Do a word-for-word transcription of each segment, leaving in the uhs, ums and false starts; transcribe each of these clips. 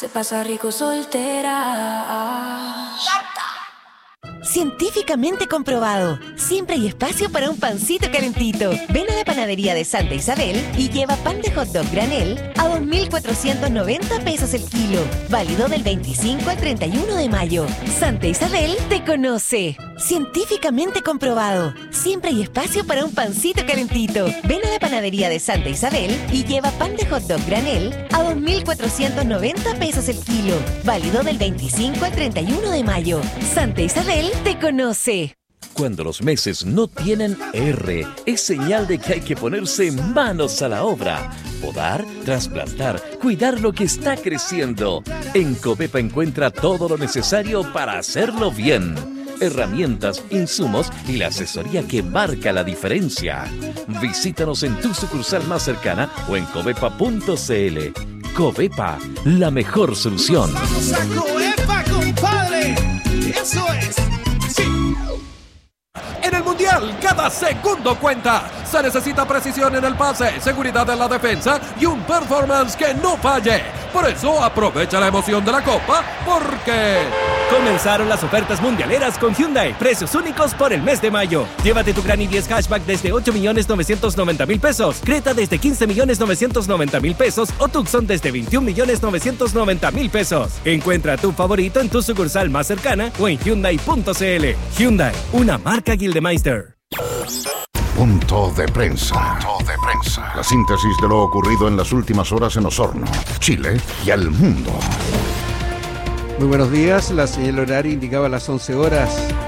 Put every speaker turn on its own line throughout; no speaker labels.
Se pasa rico soltera.
Científicamente comprobado. Siempre hay espacio para un pancito calentito. Ven a la panadería de Santa Isabel y lleva pan de hot dog granel a dos mil cuatrocientos noventa pesos el kilo. Válido del veinticinco al treinta y uno de mayo. Santa Isabel te conoce. Científicamente comprobado. Siempre hay espacio para un pancito calentito. Ven a la panadería de Santa Isabel y lleva pan de hot dog granel a dos mil cuatrocientos noventa pesos el kilo. Válido del veinticinco al treinta y uno de mayo. Santa Isabel te conoce.
Cuando los meses no tienen R, es señal de que hay que ponerse manos a la obra. Podar, trasplantar, cuidar lo que está creciendo. En Covepa encuentra todo lo necesario para hacerlo bien. Herramientas, insumos y la asesoría que marca la diferencia. Visítanos en tu sucursal más cercana o en covepa punto cl. Covepa, la mejor solución.
¡Vamos a Covepa, compadre! ¡Eso es! ¡Sí!
En el Mundial, cada segundo cuenta. Se necesita precisión en el pase, seguridad en la defensa y un performance que no falle. Por eso, aprovecha la emoción de la Copa, porque...
Comenzaron las ofertas mundialeras con Hyundai. Precios únicos por el mes de mayo. Llévate tu Gran i diez Hatchback desde ocho millones novecientos noventa mil pesos. Creta desde quince millones novecientos noventa mil pesos. O Tucson desde veintiún millones novecientos noventa mil pesos. Encuentra tu favorito en tu sucursal más cercana o en Hyundai punto cl. Hyundai, una marca Gildemeister.
Punto de prensa. Punto de prensa. La síntesis de lo ocurrido en las últimas horas en Osorno, Chile y al mundo.
Muy buenos días, la señal horaria indicaba las once horas.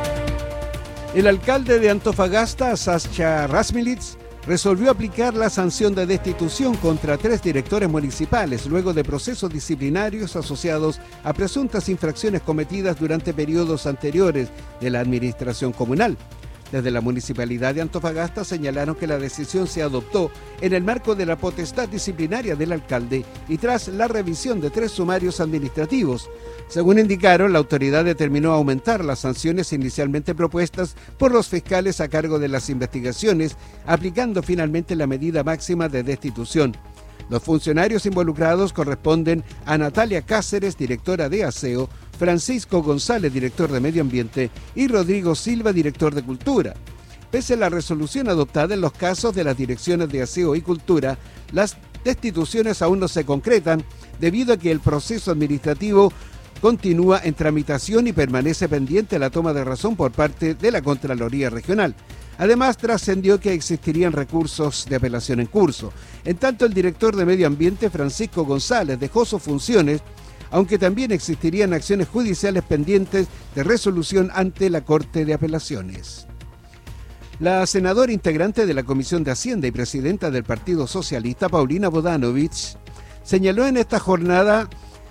El alcalde de Antofagasta, Sascha Rasmilitz, resolvió aplicar la sanción de destitución contra tres directores municipales luego de procesos disciplinarios asociados a presuntas infracciones cometidas durante periodos anteriores de la administración comunal. Desde la Municipalidad de Antofagasta señalaron que la decisión se adoptó en el marco de la potestad disciplinaria del alcalde y tras la revisión de tres sumarios administrativos. Según indicaron, la autoridad determinó aumentar las sanciones inicialmente propuestas por los fiscales a cargo de las investigaciones, aplicando finalmente la medida máxima de destitución. Los funcionarios involucrados corresponden a Natalia Cáceres, directora de Aseo, Francisco González, director de Medio Ambiente, y Rodrigo Silva, director de Cultura. Pese a la resolución adoptada en los casos de las direcciones de Aseo y Cultura, las destituciones aún no se concretan debido a que el proceso administrativo continúa en tramitación y permanece pendiente la toma de razón por parte de la Contraloría Regional. Además, trascendió que existirían recursos de apelación en curso. En tanto, el director de Medio Ambiente, Francisco González, dejó sus funciones, aunque también existirían acciones judiciales pendientes de resolución ante la Corte de Apelaciones. La senadora integrante de la Comisión de Hacienda y presidenta del Partido Socialista, Paulina Bodanovich, señaló en esta jornada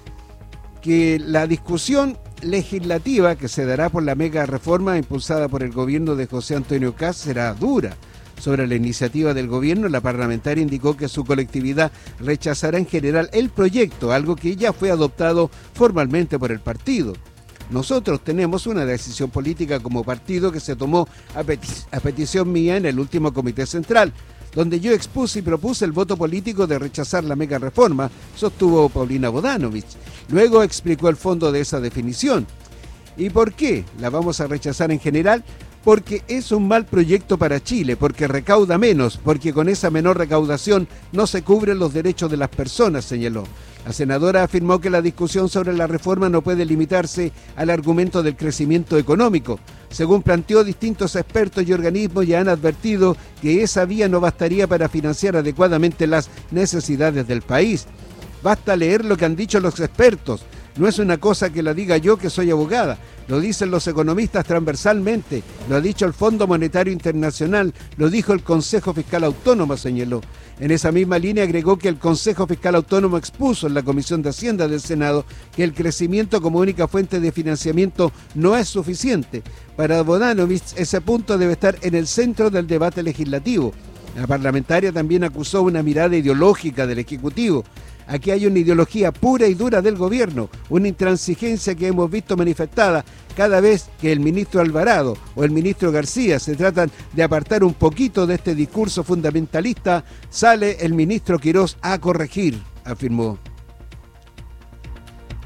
que la discusión legislativa que se dará por la mega reforma impulsada por el gobierno de José Antonio Kast será dura. Sobre la iniciativa del gobierno, la parlamentaria indicó que su colectividad rechazará en general el proyecto, algo que ya fue adoptado formalmente por el partido. Nosotros tenemos una decisión política como partido que se tomó a, peti- a petición mía en el último comité central, donde yo expuse y propuse el voto político de rechazar la mega reforma, sostuvo Paulina Bodanovich. Luego explicó el fondo de esa definición. ¿Y por qué la vamos a rechazar en general? Porque es un mal proyecto para Chile, porque recauda menos, porque con esa menor recaudación no se cubren los derechos de las personas, señaló. La senadora afirmó que la discusión sobre la reforma no puede limitarse al argumento del crecimiento económico. Según planteó, distintos expertos y organismos ya han advertido que esa vía no bastaría para financiar adecuadamente las necesidades del país. Basta leer lo que han dicho los expertos. No es una cosa que la diga yo, que soy abogada. Lo dicen los economistas transversalmente. Lo ha dicho el Fondo Monetario Internacional. Lo dijo el Consejo Fiscal Autónomo, señaló. En esa misma línea agregó que el Consejo Fiscal Autónomo expuso en la Comisión de Hacienda del Senado que el crecimiento como única fuente de financiamiento no es suficiente. Para Bodanovich, ese punto debe estar en el centro del debate legislativo. La parlamentaria también acusó una mirada ideológica del Ejecutivo. Aquí hay una ideología pura y dura del gobierno, una intransigencia que hemos visto manifestada cada vez que el ministro Alvarado o el ministro García se tratan de apartar un poquito de este discurso fundamentalista, sale el ministro Quirós a corregir, afirmó.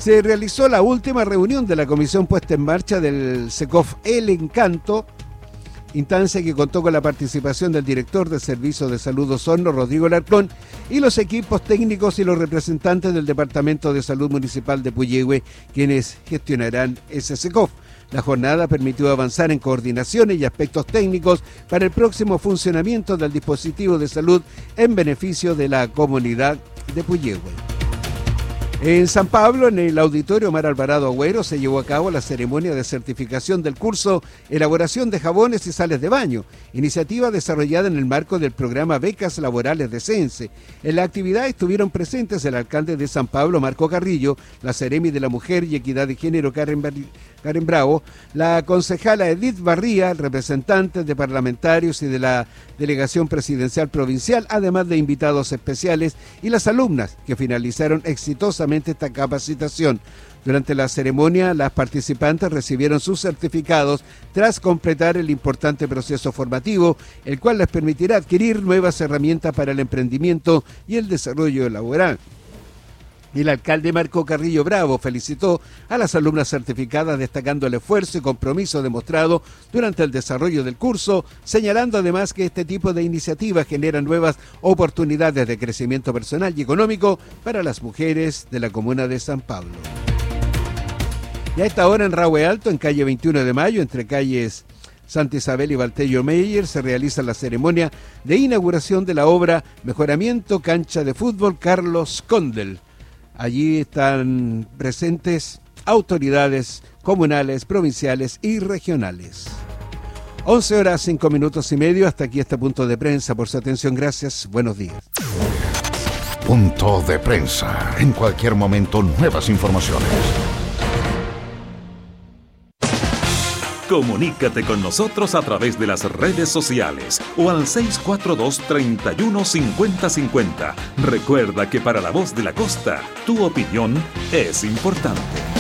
Se realizó la última reunión de la comisión puesta en marcha del SECOF El Encanto, instancia que contó con la participación del director de Servicios de Salud Osorno, Rodrigo Larcón, y los equipos técnicos y los representantes del Departamento de Salud Municipal de Puyehue, quienes gestionarán ese SECOF. La jornada permitió avanzar en coordinaciones y aspectos técnicos para el próximo funcionamiento del dispositivo de salud en beneficio de la comunidad de Puyehue. En San Pablo, en el Auditorio Omar Alvarado Agüero, se llevó a cabo la ceremonia de certificación del curso Elaboración de Jabones y Sales de Baño, iniciativa desarrollada en el marco del programa Becas Laborales de CENSE. En la actividad estuvieron presentes el alcalde de San Pablo, Marco Carrillo, la Seremi de la Mujer y Equidad de Género, Karen, Bar- Karen Bravo, la concejala Edith Barría, representantes de parlamentarios y de la Delegación Presidencial Provincial, además de invitados especiales, y las alumnas que finalizaron exitosamente esta capacitación. Durante la ceremonia, las participantes recibieron sus certificados tras completar el importante proceso formativo, el cual les permitirá adquirir nuevas herramientas para el emprendimiento y el desarrollo laboral. El alcalde Marco Carrillo Bravo felicitó a las alumnas certificadas, destacando el esfuerzo y compromiso demostrado durante el desarrollo del curso, señalando además que este tipo de iniciativas generan nuevas oportunidades de crecimiento personal y económico para las mujeres de la comuna de San Pablo. Y a esta hora en Rahue Alto, en calle veintiuno de mayo, entre calles Santa Isabel y Valtello Meyer, se realiza la ceremonia de inauguración de la obra Mejoramiento Cancha de Fútbol Carlos Condel. Allí están presentes autoridades comunales, provinciales y regionales. once horas, cinco minutos y medio. Hasta aquí este punto de prensa. Por su atención, gracias. Buenos días.
Punto de prensa. En cualquier momento, nuevas informaciones.
Comunícate con nosotros a través de las redes sociales o al seis cuatro dos, tres uno, cinco cero cinco cero. Recuerda que para La Voz de la Costa, tu opinión es importante.